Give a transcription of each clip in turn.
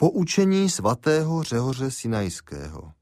Poučení svatého Řehoře Sinajského.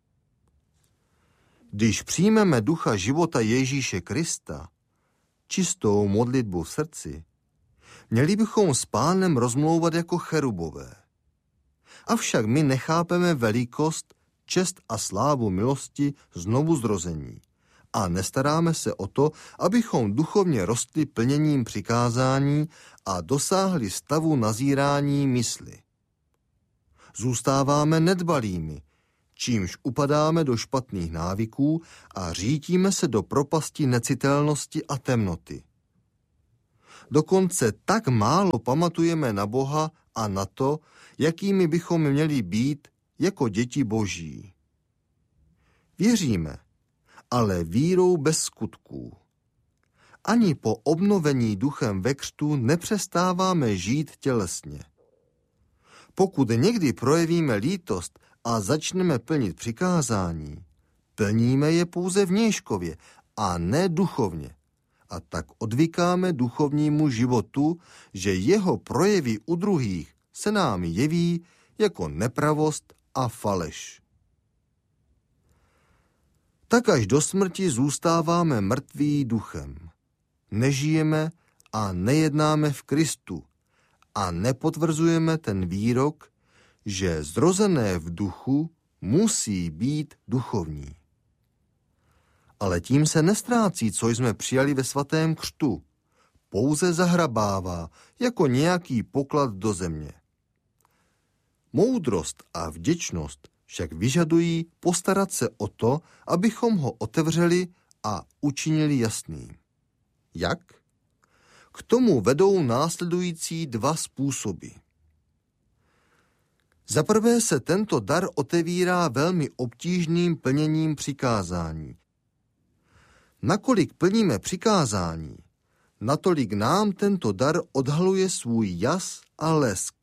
Když přijmeme ducha života Ježíše Krista, čistou modlitbu v srdci, měli bychom s Pánem rozmlouvat jako cherubové. Avšak my nechápeme velikost, čest a slávu milosti znovuzrození a nestaráme se o to, abychom duchovně rostli plněním přikázání a dosáhli stavu nazírání mysli. Zůstáváme nedbalými, čímž upadáme do špatných návyků a řítíme se do propasti necitelnosti a temnoty. Dokonce tak málo pamatujeme na Boha a na to, jakými bychom měli být jako děti Boží. Věříme, ale vírou bez skutků. Ani po obnovení duchem ve křtu nepřestáváme žít tělesně. Pokud někdy projevíme lítost a začneme plnit přikázání, plníme je pouze vnějškově a ne duchovně. A tak odvykáme duchovnímu životu, že jeho projevy u druhých se nám jeví jako nepravost a faleš. Tak až do smrti zůstáváme mrtví duchem. Nežijeme a nejednáme v Kristu a nepotvrzujeme ten výrok, že zrozené v duchu musí být duchovní. Ale tím se nestrácí, co jsme přijali ve svatém křtu. Pouze zahrabává jako nějaký poklad do země. Moudrost a vděčnost však vyžadují postarat se o to, abychom ho otevřeli a učinili jasným. Jak? K tomu vedou následující dva způsoby. Za prvé se tento dar otevírá velmi obtížným plněním přikázání. Nakolik plníme přikázání, natolik nám tento dar odhaluje svůj jas a lesk.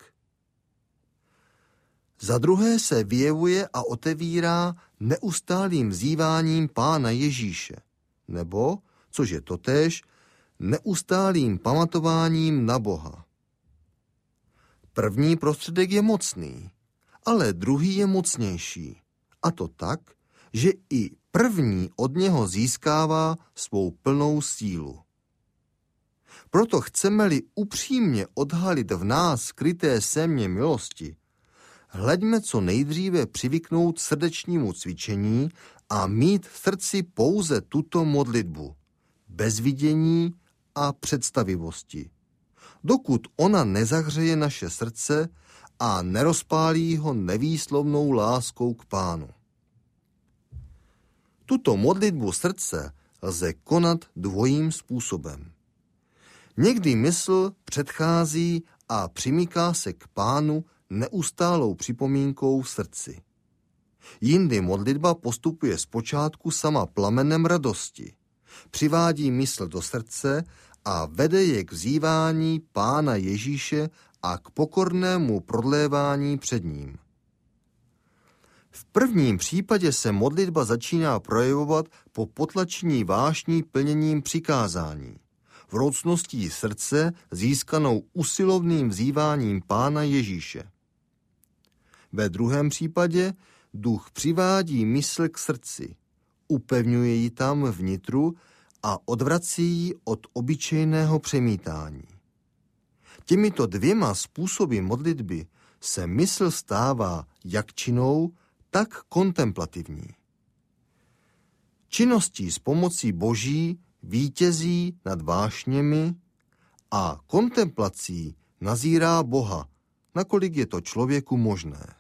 Za druhé se vyjevuje a otevírá neustálým vzýváním Pána Ježíše, nebo, což je totéž, neustálým pamatováním na Boha. První prostředek je mocný, ale druhý je mocnější. A to tak, že i první od něho získává svou plnou sílu. Proto chceme-li upřímně odhalit v nás skryté sémě milosti, hleďme co nejdříve přivyknout srdečnímu cvičení a mít v srdci pouze tuto modlitbu, bez vidění a představivosti, dokud ona nezahřeje naše srdce a nerozpálí ho nevýslovnou láskou k Pánu. Tuto modlitbu srdce lze konat dvojím způsobem. Někdy mysl předchází a přimyká se k Pánu neustálou připomínkou v srdci. Jindy modlitba postupuje zpočátku sama plamenem radosti, přivádí mysl do srdce a vede je k vzývání Pána Ježíše a k pokornému prodlévání před ním. V prvním případě se modlitba začíná projevovat po potlačení vášní plněním přikázání, vroucností srdce získanou usilovným vzýváním Pána Ježíše. Ve druhém případě duch přivádí mysl k srdci, upevňuje ji tam vnitru a odvrací ji od obyčejného přemítání. Těmito dvěma způsoby modlitby se mysl stává jak činnou, tak kontemplativní. Činností s pomocí Boží vítězí nad vášněmi a kontemplací nazírá Boha, nakolik je to člověku možné.